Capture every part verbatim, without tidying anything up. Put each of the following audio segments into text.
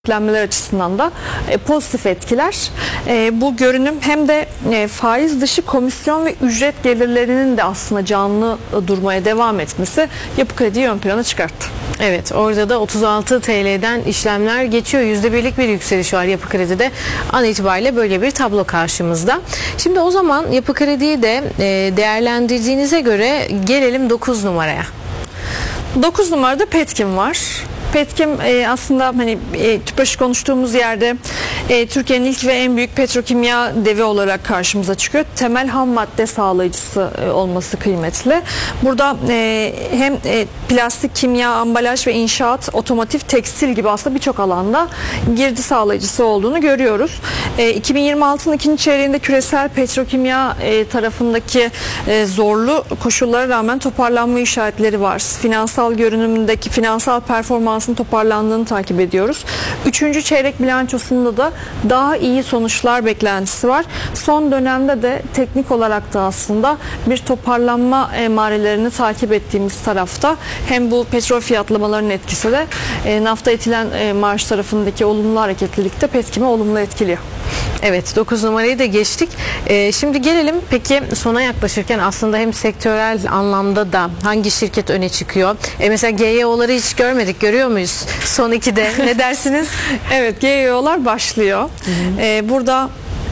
Yüklenmeler açısından da e, pozitif etkiler. E, bu görünüm hem de e, faiz dışı komisyon ve ücret gelirlerinin de aslında canlı e, durmaya devam etmesi Yapı Kredi'yi ön plana çıkarttı. Evet, orada da otuz altı T L'den işlemler geçiyor. yüzde birlik bir yükseliş var Yapı Kredi'de. An itibariyle böyle bir tablo karşımızda. Şimdi o zaman Yapı Kredi'yi de e, değerlendirdiğinize göre gelelim dokuz numaraya. dokuz numarada Petkim var. Petkim e, aslında hani e, Tüpraş'ı konuştuğumuz yerde e, Türkiye'nin ilk ve en büyük petrokimya devi olarak karşımıza çıkıyor. Temel ham madde sağlayıcısı e, olması kıymetli. Burada e, hem e, plastik, kimya, ambalaj ve inşaat, otomotiv, tekstil gibi aslında birçok alanda girdi sağlayıcısı olduğunu görüyoruz. E, iki bin yirmi altının ikinci çeyreğinde küresel petrokimya e, tarafındaki e, zorlu koşullara rağmen toparlanma işaretleri var. Finansal görünümündeki finansal performans toparlandığını takip ediyoruz. Üçüncü çeyrek bilançosunda da daha iyi sonuçlar beklentisi var. Son dönemde de teknik olarak da aslında bir toparlanma emarelerini takip ettiğimiz tarafta hem bu petrol fiyatlamalarının etkisi de e, nafta etilen e, marj tarafındaki olumlu hareketlilikte Petkim'i olumlu etkiliyor. Evet, dokuz numarayı da geçtik. Ee, şimdi gelelim peki sona yaklaşırken aslında hem sektörel anlamda da hangi şirket öne çıkıyor? E mesela G Y O'ları hiç görmedik, görüyor muyuz? Son ikide ne dersiniz? Evet, G Y O'lar başlıyor. Ee, burada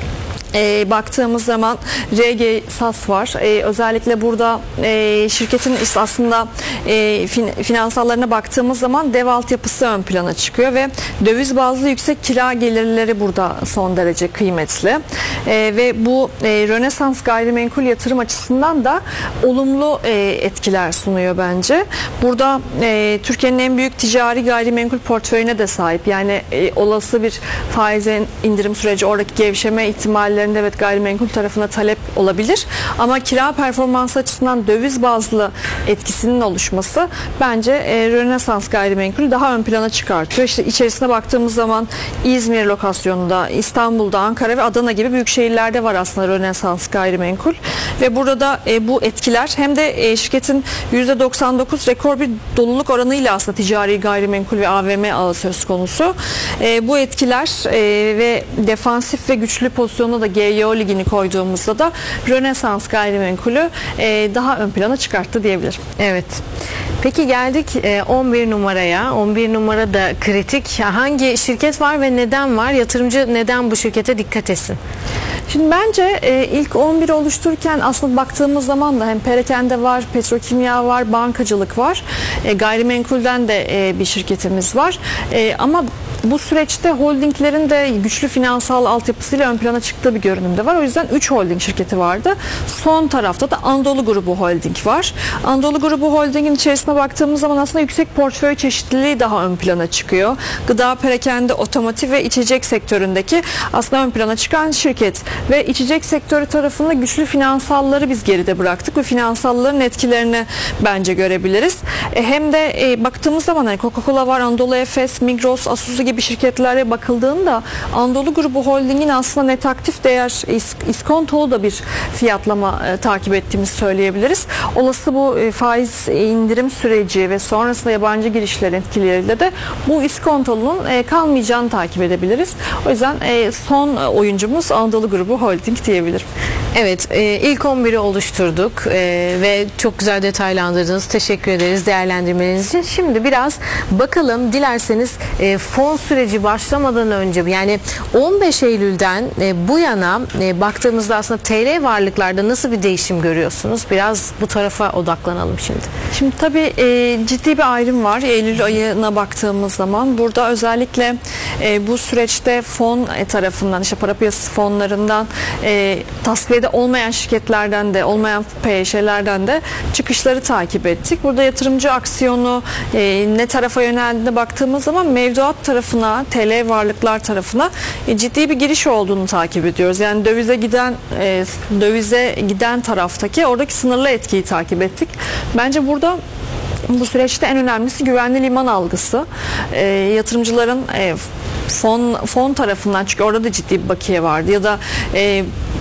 E, baktığımız zaman R G S A S var. E, özellikle burada e, şirketin aslında e, fin, finansallarına baktığımız zaman dev altyapısı ön plana çıkıyor ve döviz bazlı yüksek kira gelirleri burada son derece kıymetli. E, ve bu e, Rönesans gayrimenkul yatırım açısından da olumlu e, etkiler sunuyor bence. Burada e, Türkiye'nin en büyük ticari gayrimenkul portföyüne de sahip. Yani e, olası bir faiz indirim süreci, oradaki gevşeme ihtimalleri evet gayrimenkul tarafına talep olabilir. Ama kira performansı açısından döviz bazlı etkisinin oluşması bence e, Rönesans gayrimenkulü daha ön plana çıkartıyor. İşte içerisine baktığımız zaman İzmir lokasyonunda, İstanbul'da, Ankara ve Adana gibi büyük şehirlerde var aslında Rönesans gayrimenkul. Ve burada e, bu etkiler hem de e, şirketin yüzde doksan dokuz rekor bir doluluk oranıyla aslında ticari gayrimenkul ve A V M ağı söz konusu. E, bu etkiler e, ve defansif ve güçlü pozisyonda da G Y O ligini koyduğumuzda da Rönesans gayrimenkulü e, daha ön plana çıkarttı diyebilirim. Evet. Peki geldik e, on bir numaraya. on bir numara da kritik. Hangi şirket var ve neden var? Yatırımcı neden bu şirkete dikkat etsin? Şimdi bence e, ilk on biri oluştururken aslında baktığımız zaman da hem perakende var, petrokimya var, bankacılık var. E, gayrimenkulden de e, bir şirketimiz var. E, ama bu süreçte holdinglerin de güçlü finansal altyapısıyla ön plana çıktığı bir görünümde var. O yüzden üç holding şirketi vardı. Son tarafta da Anadolu Grubu Holding var. Anadolu Grubu Holding'in içerisine baktığımız zaman aslında yüksek portföy çeşitliliği daha ön plana çıkıyor. Gıda, perakende, otomotiv ve içecek sektöründeki aslında ön plana çıkan şirket. Ve içecek sektörü tarafında güçlü finansalları biz geride bıraktık ve finansalların etkilerini bence görebiliriz. E, hem de e, baktığımız zaman hani Coca-Cola var, Anadolu Efes, Migros, Asuzu gibi şirketlere bakıldığında Anadolu Grubu Holding'in aslında net aktif değer iskontolu da bir fiyatlama e, takip ettiğimizi söyleyebiliriz. Olası bu e, faiz indirim süreci ve sonrasında yabancı girişler etkileriyle de bu iskontolunun e, kalmayacağını takip edebiliriz. O yüzden e, son oyuncumuz Anadolu Grubu Holding diyebilirim. Evet, e, ilk on biri oluşturduk e, ve çok güzel detaylandırdınız. Teşekkür ederiz değerlendirmeniz için. Şimdi biraz bakalım dilerseniz e, fon süreci başlamadan önce, yani on beş Eylül'den e, bu yana e, baktığımızda aslında T L varlıklarda nasıl bir değişim görüyorsunuz? Biraz bu tarafa odaklanalım şimdi. Şimdi tabii e, ciddi bir ayrım var. Eylül ayına baktığımız zaman burada özellikle e, bu süreçte fon tarafından, işte para piyasası fonlarından e, tasfiyede olmayan şirketlerden de, olmayan P Y Ş'lerden de çıkışları takip ettik. Burada yatırımcı aksiyonu e, ne tarafa yöneldiğine baktığımız zaman mevduat tarafına, T L varlıklar tarafına e, ciddi bir giriş olduğunu takip ediyoruz. Yani dövize giden e, dövize giden taraftaki oradaki sınırlı etkiyi takip ettik. Bence burada bu süreçte en önemlisi güvenli liman algısı. E, yatırımcıların e, fon fon tarafından, çünkü orada da ciddi bir bakiye vardı ya da e,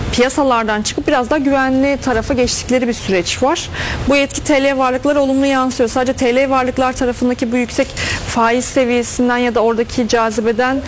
piyasalardan çıkıp biraz daha güvenli tarafa geçtikleri bir süreç var. Bu etki T L varlıklara olumlu yansıyor. Sadece T L varlıklar tarafındaki bu yüksek faiz seviyesinden ya da oradaki cazibeden